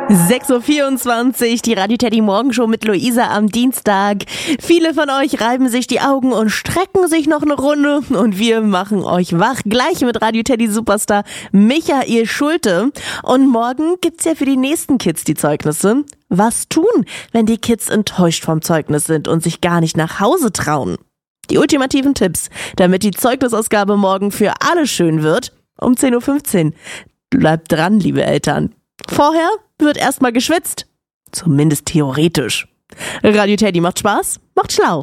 6.24 Uhr, die Radio Teddy Morgenshow mit Luisa am Dienstag. Viele von euch reiben sich die Augen und strecken sich noch eine Runde und wir machen euch wach. Gleich mit Radio Teddy Superstar Michael Schulte. Und morgen gibt's ja für die nächsten Kids die Zeugnisse. Was tun, wenn die Kids enttäuscht vom Zeugnis sind und sich gar nicht nach Hause trauen? Die ultimativen Tipps, damit die Zeugnisausgabe morgen für alle schön wird, um 10.15 Uhr. Bleibt dran, liebe Eltern. Vorher wird erstmal geschwitzt. Zumindest theoretisch. Radio Teddy macht Spaß, macht schlau.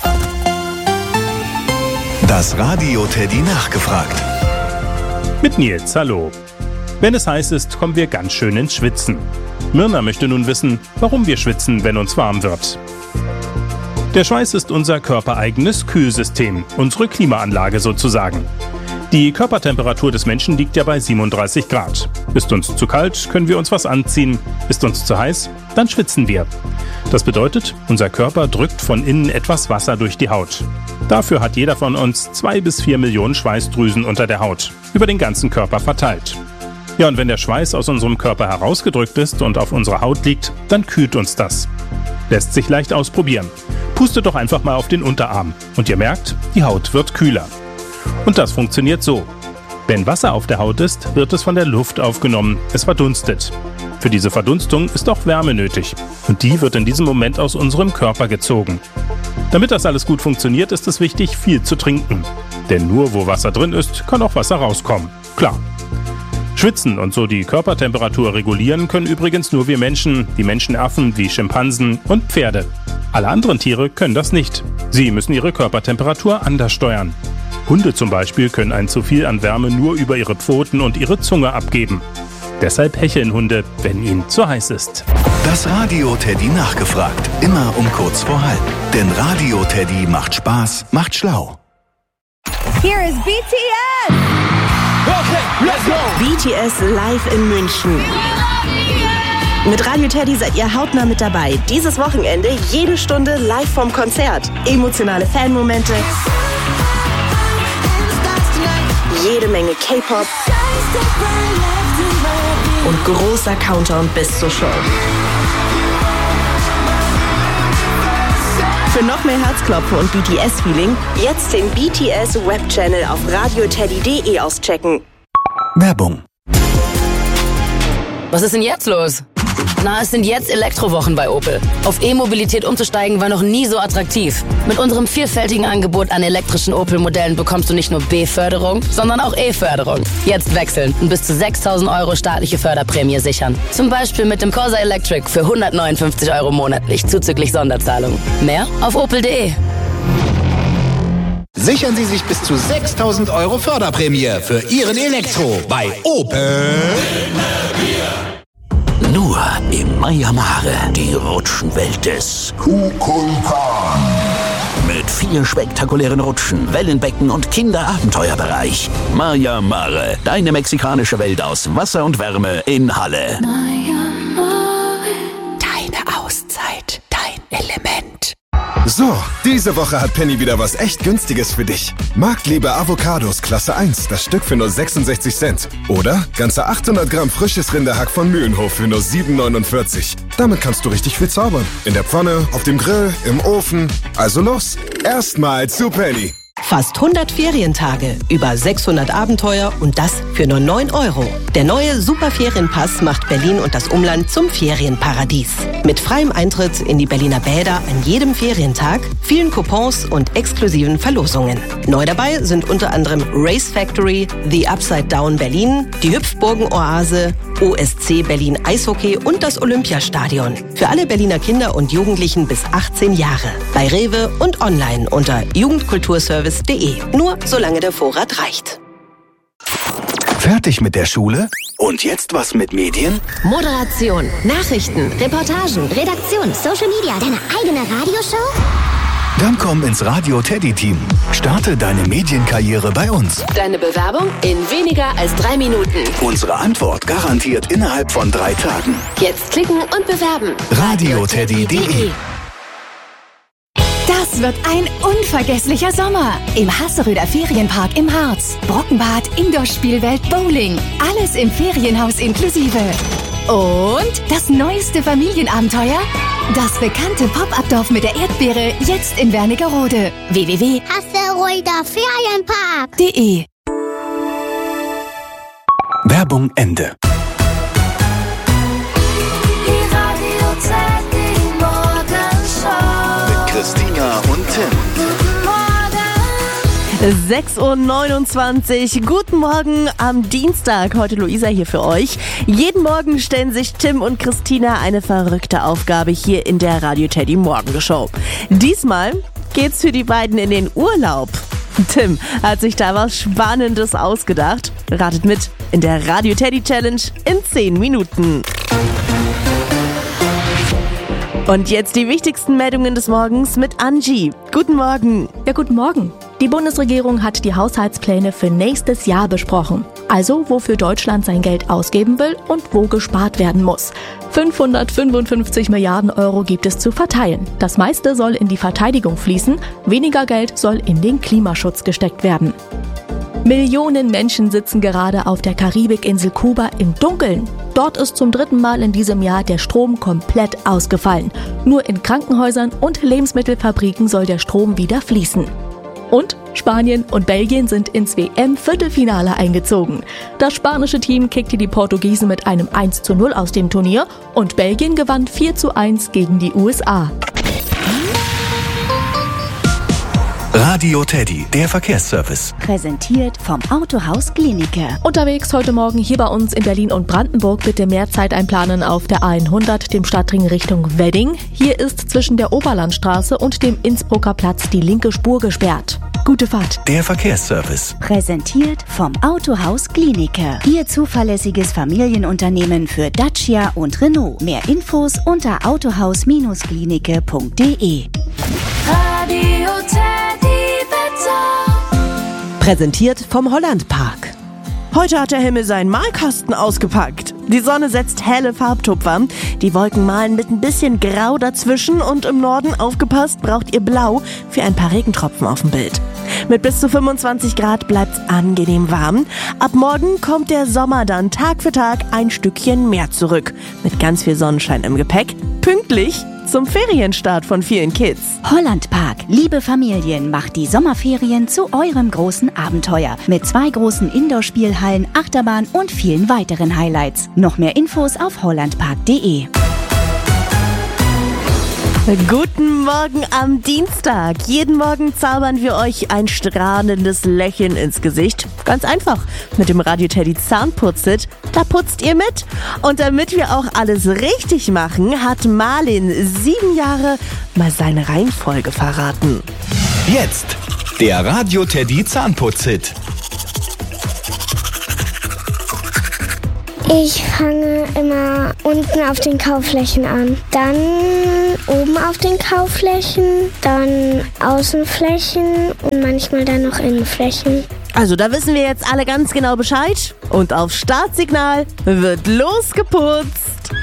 Das Radio Teddy nachgefragt. Mit Nils, hallo. Wenn es heiß ist, kommen wir ganz schön ins Schwitzen. Mirna möchte nun wissen, warum wir schwitzen, wenn uns warm wird. Der Schweiß ist unser körpereigenes Kühlsystem, unsere Klimaanlage sozusagen. Die Körpertemperatur des Menschen liegt ja bei 37 Grad. Ist uns zu kalt, können wir uns was anziehen. Ist uns zu heiß, dann schwitzen wir. Das bedeutet, unser Körper drückt von innen etwas Wasser durch die Haut. Dafür hat jeder von uns 2 bis 4 Millionen Schweißdrüsen unter der Haut, über den ganzen Körper verteilt. Ja, und wenn der Schweiß aus unserem Körper herausgedrückt ist und auf unserer Haut liegt, dann kühlt uns das. Lässt sich leicht ausprobieren. Pustet doch einfach mal auf den Unterarm und ihr merkt, die Haut wird kühler. Und das funktioniert so. Wenn Wasser auf der Haut ist, wird es von der Luft aufgenommen, es verdunstet. Für diese Verdunstung ist auch Wärme nötig und die wird in diesem Moment aus unserem Körper gezogen. Damit das alles gut funktioniert, ist es wichtig, viel zu trinken. Denn nur wo Wasser drin ist, kann auch Wasser rauskommen. Klar. Schwitzen und so die Körpertemperatur regulieren können übrigens nur wir Menschen, die Menschenaffen wie Schimpansen und Pferde. Alle anderen Tiere können das nicht. Sie müssen ihre Körpertemperatur anders steuern. Hunde zum Beispiel können ein zu viel an Wärme nur über ihre Pfoten und ihre Zunge abgeben. Deshalb hecheln Hunde, wenn ihnen zu heiß ist. Das Radio Teddy nachgefragt. Immer um kurz vor halb. Denn Radio Teddy macht Spaß, macht schlau. Here is BTS! Okay, let's go! BTS live in München. Mit Radio Teddy seid ihr hautnah mit dabei. Dieses Wochenende jede Stunde live vom Konzert. Emotionale Fanmomente. Jede Menge K-Pop und großer Countdown bis zur Show. Für noch mehr Herzklopfen und BTS-Feeling jetzt den BTS-Webchannel auf radioteddy.de auschecken. Werbung. Was ist denn jetzt los? Na, es sind jetzt Elektrowochen bei Opel. Auf E-Mobilität umzusteigen war noch nie so attraktiv. Mit unserem vielfältigen Angebot an elektrischen Opel-Modellen bekommst du nicht nur B-Förderung, sondern auch E-Förderung. Jetzt wechseln und bis zu 6.000 € staatliche Förderprämie sichern. Zum Beispiel mit dem Corsa Electric für 159 € monatlich, zuzüglich Sonderzahlung. Mehr auf opel.de. Sichern Sie sich bis zu 6.000 € Förderprämie für Ihren Elektro bei Opel. Nur im Maya Mare, die Rutschenwelt des Kukulkan. Mit 4 spektakulären Rutschen, Wellenbecken und Kinderabenteuerbereich. Maya Mare, deine mexikanische Welt aus Wasser und Wärme in Halle. Maya Mare. Deine Auszeit, dein Element. So, diese Woche hat Penny wieder was echt Günstiges für dich. Marktliebe Avocados Klasse 1, das Stück für nur 66 Cent. Oder ganze 800 Gramm frisches Rinderhack von Mühlenhof für nur 7,49. Damit kannst du richtig viel zaubern. In der Pfanne, auf dem Grill, im Ofen. Also los, erstmal zu Penny. Fast 100 Ferientage, über 600 Abenteuer und das für nur 9 €. Der neue Superferienpass macht Berlin und das Umland zum Ferienparadies. Mit freiem Eintritt in die Berliner Bäder an jedem Ferientag, vielen Coupons und exklusiven Verlosungen. Neu dabei sind unter anderem Race Factory, The Upside Down Berlin, die Hüpfburgen-Oase, OSC Berlin Eishockey und das Olympiastadion. Für alle Berliner Kinder und Jugendlichen bis 18 Jahre. Bei Rewe und online unter jugendkulturservice.de. Nur solange der Vorrat reicht. Fertig mit der Schule? Und jetzt was mit Medien? Moderation, Nachrichten, Reportagen, Redaktion, Social Media, deine eigene Radioshow? Dann komm ins Radio Teddy Team. Starte deine Medienkarriere bei uns. Deine Bewerbung in weniger als 3 Minuten. Unsere Antwort garantiert innerhalb von 3 Tagen. Jetzt klicken und bewerben. radioteddy.de. Das Das wird ein unvergesslicher Sommer. Im Hasseröder Ferienpark im Harz. Brockenbad, Indoor-Spielwelt, Bowling. Alles im Ferienhaus inklusive. Und das neueste Familienabenteuer? Das bekannte Pop-Up-Dorf mit der Erdbeere, jetzt in Wernigerode. www.hasseröderferienpark.de. Werbung Ende. Mit Christina und Tim. 6:29 Uhr. Guten Morgen am Dienstag. Heute Luisa hier für euch. Jeden Morgen stellen sich Tim und Christina eine verrückte Aufgabe hier in der Radio Teddy Morgenshow. Diesmal geht's für die beiden in den Urlaub. Tim hat sich da was Spannendes ausgedacht. Ratet mit in der Radio Teddy Challenge in 10 Minuten. Und jetzt die wichtigsten Meldungen des Morgens mit Angie. Guten Morgen. Ja, guten Morgen. Die Bundesregierung hat die Haushaltspläne für nächstes Jahr besprochen. Also, wofür Deutschland sein Geld ausgeben will und wo gespart werden muss. 555 Milliarden Euro gibt es zu verteilen. Das meiste soll in die Verteidigung fließen, weniger Geld soll in den Klimaschutz gesteckt werden. Millionen Menschen sitzen gerade auf der Karibikinsel Kuba im Dunkeln. Dort ist zum 3. Mal in diesem Jahr der Strom komplett ausgefallen. Nur in Krankenhäusern und Lebensmittelfabriken soll der Strom wieder fließen. Und Spanien und Belgien sind ins WM-Viertelfinale eingezogen. Das spanische Team kickte die Portugiesen mit einem 1:0 aus dem Turnier und Belgien gewann 4:1 gegen die USA. Radio Teddy, der Verkehrsservice. Präsentiert vom Autohaus Glienicke. Unterwegs heute Morgen hier bei uns in Berlin und Brandenburg bitte mehr Zeit einplanen auf der A100, dem Stadtring Richtung Wedding. Hier ist zwischen der Oberlandstraße und dem Innsbrucker Platz die linke Spur gesperrt. Gute Fahrt. Der Verkehrsservice. Präsentiert vom Autohaus Glienicke. Ihr zuverlässiges Familienunternehmen für Dacia und Renault. Mehr Infos unter autohaus-glienicke.de. Radio Teddy Wetter. Präsentiert vom Hollandpark. Heute hat der Himmel seinen Malkasten ausgepackt. Die Sonne setzt helle Farbtupfer. Die Wolken malen mit ein bisschen Grau dazwischen und im Norden, aufgepasst, braucht ihr Blau für ein paar Regentropfen auf dem Bild. Mit bis zu 25 Grad bleibt's angenehm warm. Ab morgen kommt der Sommer dann Tag für Tag ein Stückchen mehr zurück. Mit ganz viel Sonnenschein im Gepäck. Pünktlich zum Ferienstart von vielen Kids. Hollandpark, liebe Familien, macht die Sommerferien zu eurem großen Abenteuer. Mit 2 großen Indoor-Spielhallen, Achterbahn und vielen weiteren Highlights. Noch mehr Infos auf hollandpark.de. Guten Morgen am Dienstag. Jeden Morgen zaubern wir euch ein strahlendes Lächeln ins Gesicht. Ganz einfach. Mit dem Radio Teddy Zahnputzit. Da putzt ihr mit. Und damit wir auch alles richtig machen, hat Marlin 7 Jahre mal seine Reihenfolge verraten. Jetzt der Radio Teddy Zahnputzit. Ich fange immer unten auf den Kauflächen an, dann oben auf den Kauflächen, dann Außenflächen und manchmal dann noch Innenflächen. Also da wissen wir jetzt alle ganz genau Bescheid. Und auf Startsignal wird losgeputzt.